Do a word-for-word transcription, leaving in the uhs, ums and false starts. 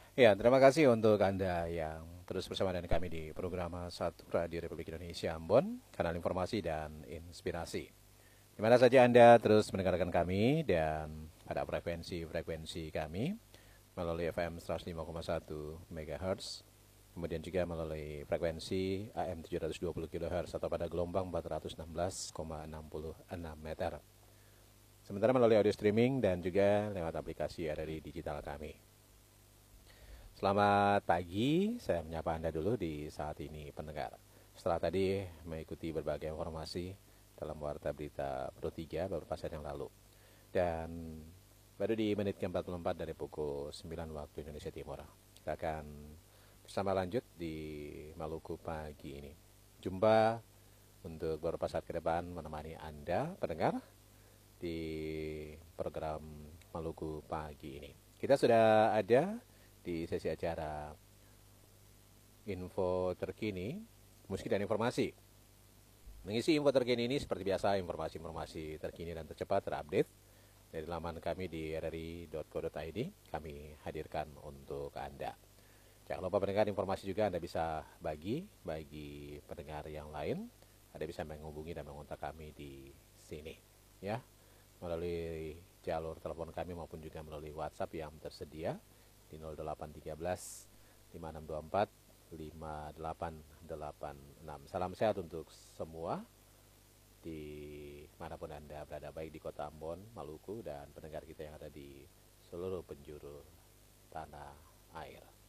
Ya, terima kasih untuk Anda yang terus bersama dengan kami di program Satu Radio Republik Indonesia Ambon, kanal informasi dan inspirasi. Di mana saja Anda terus mendengarkan kami dan pada frekuensi-frekuensi kami melalui F M seratus lima koma satu MHz, kemudian juga melalui frekuensi A M tujuh ratus dua puluh kilohertz atau pada gelombang empat ratus enam belas koma enam enam meter. Sementara melalui audio streaming dan juga lewat aplikasi R R I digital kami. Selamat pagi, saya menyapa Anda dulu di saat ini pendengar. Setelah tadi mengikuti berbagai informasi dalam Warta Berita Pro tiga beberapa saat yang lalu. Dan baru di menit ke empat puluh empat dari pukul sembilan waktu Indonesia Timur. Kita akan bersama lanjut di Maluku pagi ini. Jumpa untuk beberapa saat ke depan menemani Anda pendengar di program Maluku pagi ini. Kita sudah ada di sesi acara info terkini, musik dan informasi. Mengisi info terkini ini seperti biasa informasi-informasi terkini dan tercepat terupdate dari laman kami di r r i dot co dot i d kami hadirkan untuk Anda. Jangan lupa pendengar informasi juga Anda bisa bagi bagi pendengar yang lain. Anda bisa menghubungi dan mengontak kami di sini ya, melalui jalur telepon kami maupun juga melalui WhatsApp yang tersedia di nol delapan tiga belas lima enam dua empat lima delapan delapan enam. Salam sehat untuk semua di manapun Anda berada, baik di kota Ambon, Maluku, dan pendengar kita yang ada di seluruh penjuru tanah air.